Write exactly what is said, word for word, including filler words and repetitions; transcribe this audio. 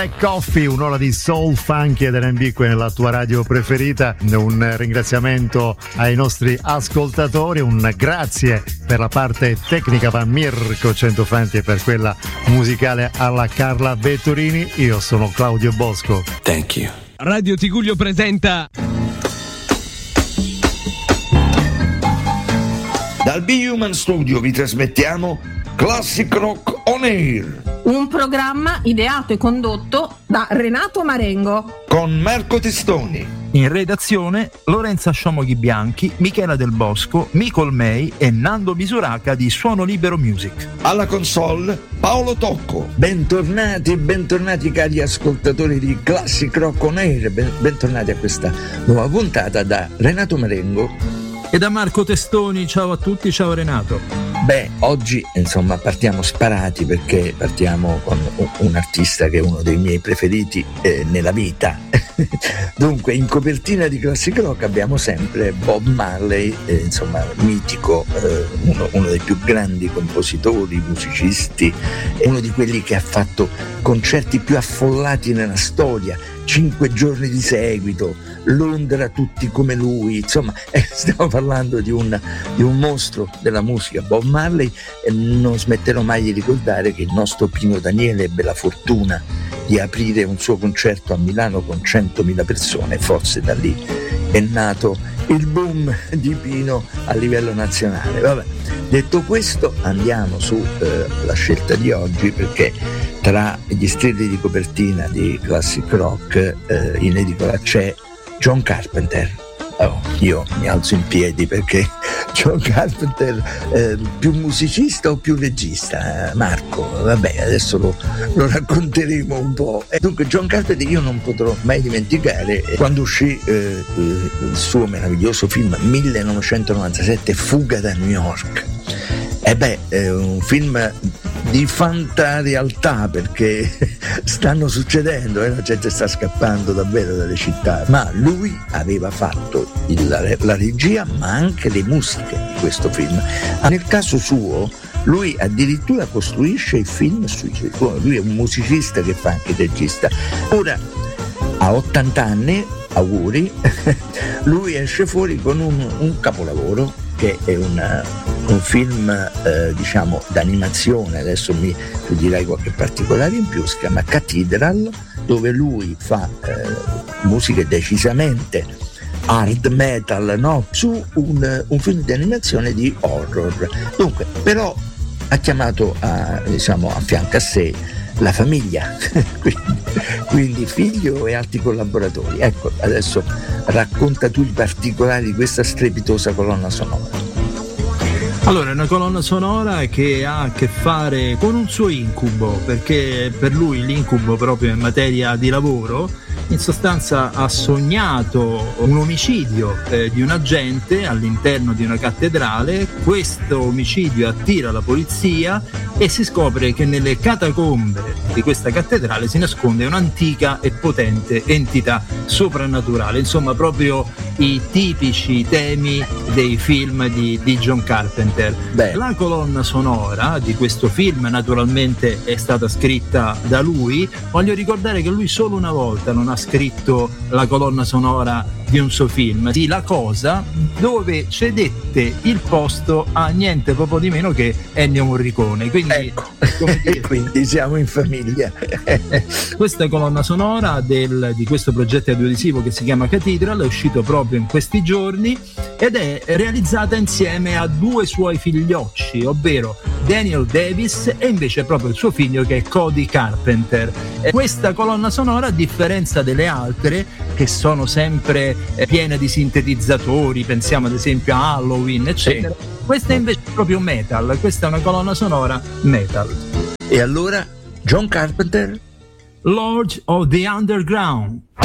Coffee, un'ora di soul, funky ed R and B qui nella tua radio preferita. Un ringraziamento ai nostri ascoltatori, un grazie per la parte tecnica a Mirko Centofanti e per quella musicale alla Carla Vetturini. Io sono Claudio Bosco. Thank you. Radio Tigullio presenta dal Be Human Studio vi trasmettiamo Classic Rock On Air, un programma ideato e condotto da Renato Marengo con Marco Testoni. In redazione Lorenza Sciomoghi Bianchi, Michela Del Bosco, Micol May e Nando Misuraca di Suono Libero Music. Alla console Paolo Tocco. Bentornati, bentornati cari ascoltatori di Classic Rock On Air, ben, bentornati a questa nuova puntata da Renato Marengo e da Marco Testoni. Ciao a tutti, ciao Renato. Beh, oggi insomma partiamo sparati perché partiamo con un artista che è uno dei miei preferiti eh, nella vita. Dunque, in copertina di Classic Rock abbiamo sempre Bob Marley, eh, insomma mitico, eh, uno, uno dei più grandi compositori, musicisti, uno di quelli che ha fatto concerti più affollati nella storia, cinque giorni di seguito, Londra tutti come lui, insomma eh, stiamo parlando di un, di un mostro della musica, Bob Marley, e non smetterò mai di ricordare che il nostro Pino Daniele ebbe la fortuna di aprire un suo concerto a Milano con centomila persone, forse da lì è nato il boom di Pino a livello nazionale. Vabbè, detto questo andiamo su eh, la scelta di oggi, perché tra gli strilli di copertina di Classic Rock eh, in edicola c'è John Carpenter. Oh, io mi alzo in piedi perché John Carpenter, eh, più musicista o più regista? Marco, vabbè, adesso lo, lo racconteremo un po'. E dunque John Carpenter io non potrò mai dimenticare quando uscì eh, il suo meraviglioso film millenovecentonovantasette, Fuga da New York. E beh, è un film di fantarealtà perché stanno succedendo e eh? la gente sta scappando davvero dalle città, ma lui aveva fatto il, la, la regia ma anche le musiche di questo film. Nel caso suo lui addirittura costruisce i film sui, lui è un musicista che fa anche il regista. Ora a ottanta anni, auguri, lui esce fuori con un, un capolavoro che è una, un film eh, diciamo d'animazione. Adesso mi tu dirai qualche particolare in più. Si chiama Cathedral, dove lui fa eh, musiche decisamente hard metal, no? Su un, un film di animazione di horror. Dunque, però ha chiamato a, diciamo, a fianco a sé la famiglia, quindi, quindi figlio e altri collaboratori. Ecco, adesso racconta tu i particolari di questa strepitosa colonna sonora. Allora, è una colonna sonora che ha a che fare con un suo incubo, perché per lui l'incubo proprio in materia di lavoro, in sostanza ha sognato un omicidio eh, di un agente all'interno di una cattedrale. Questo omicidio attira la polizia e si scopre che nelle catacombe di questa cattedrale si nasconde un'antica e potente entità soprannaturale, insomma proprio i tipici temi dei film di, di John Carpenter. Beh. La colonna sonora di questo film naturalmente è stata scritta da lui. Voglio ricordare che lui solo una volta non ha scritto la colonna sonora di un suo film, sì, La Cosa, dove cedette il posto a niente proprio di meno che Ennio Morricone. Quindi, ecco, come dire, quindi siamo in famiglia. Questa colonna sonora del, di questo progetto audiovisivo che si chiama Cathedral è uscito proprio in questi giorni ed è realizzata insieme a due suoi figliocci, ovvero Daniel Davis e invece proprio il suo figlio che è Cody Carpenter. E questa colonna sonora, a differenza delle altre che sono sempre eh, piene di sintetizzatori, pensiamo ad esempio a Halloween eccetera, sì. Questa è invece proprio metal, questa è una colonna sonora metal. E allora John Carpenter, Lord of the Underground.